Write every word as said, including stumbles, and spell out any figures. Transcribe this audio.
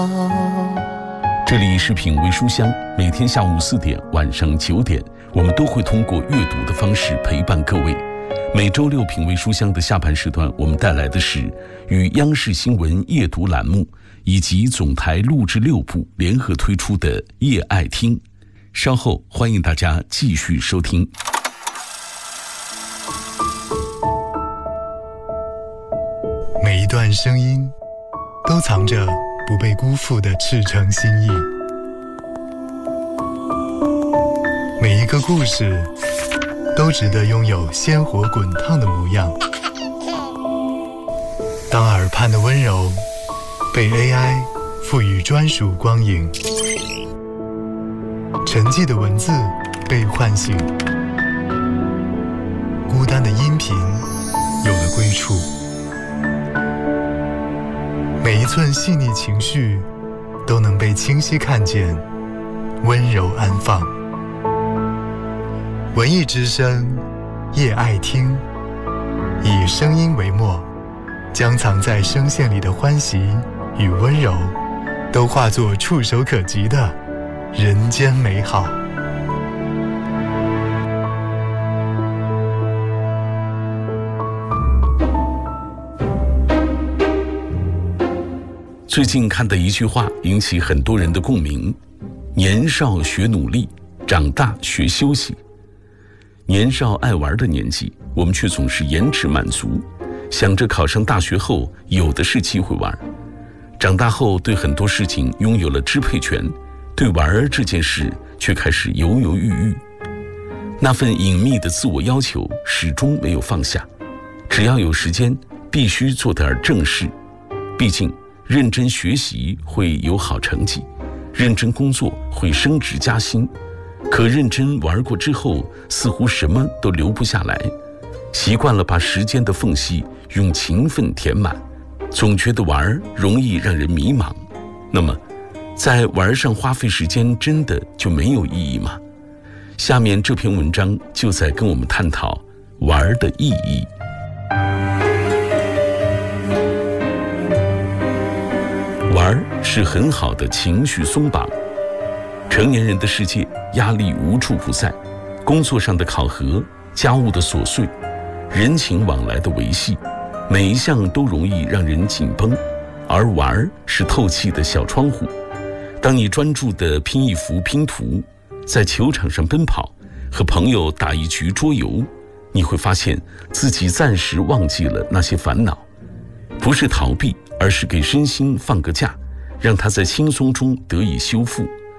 这里是品味书香，每天下午四点、晚上九点，我们都会通过阅读的方式陪伴各位。每周六品味书香的下半时段，我们带来的是与央视新闻夜读栏目以及总台录制六部联合推出的夜爱听。稍后欢迎大家继续收听。 每一段声音都藏着不被辜负的赤诚心意，每一个故事都值得拥有鲜活滚烫的模样。当耳畔的温柔被 A I 赋予专属光影，沉寂的文字被唤醒，孤单的音频有了归处。每一寸细腻情绪都能被清晰看见，温柔安放。文艺之声，夜爱听，以声音为墨，将藏在声线里的欢喜与温柔，都化作触手可及的人间美好。 最近看的一句话引起很多人的共鸣：年少学努力，长大学休息。年少爱玩的年纪，我们却总是延迟满足，想着考上大学后有的是机会玩。长大后对很多事情拥有了支配权，对玩这件事却开始犹犹豫豫。那份隐秘的自我要求始终没有放下，只要有时间必须做点正事。毕竟认真学习会有好成绩，认真工作会升职加薪，可认真玩过之后，似乎什么都留不下来。习惯了把时间的缝隙用勤奋填满，总觉得玩容易让人迷茫。那么，在玩上花费时间真的就没有意义吗？下面这篇文章就在跟我们探讨玩的意义。玩是很好的情绪松绑。成年人的世界，压力无处不在，工作上的考核，家务的琐碎，人情往来的维系，每一项都容易让人紧绷。而玩是透气的小窗户。当你专注地拼一幅拼图，在球场上奔跑，和朋友打一局桌游，你会发现自己暂时忘记了那些烦恼。不是逃避，而是给身心放个假，让它在轻松中得以修复。